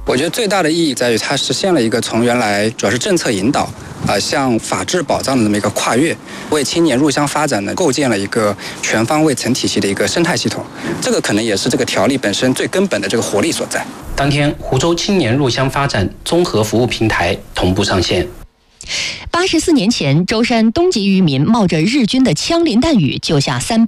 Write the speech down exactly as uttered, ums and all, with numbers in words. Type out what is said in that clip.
我觉得最大的意义在于它实现了一个从原来主要是政策引导啊、呃、向法治保障的这么一个跨越，为青年入乡发展呢构建了一个全方位层体系的一个生态系统。这个可能也是这个条例本身最根本的这个活力所在。 当天，湖州青年入乡发展综合服务平台同步上线。 八十四年前，舟山东籍渔民冒着日军的枪林弹雨救下三百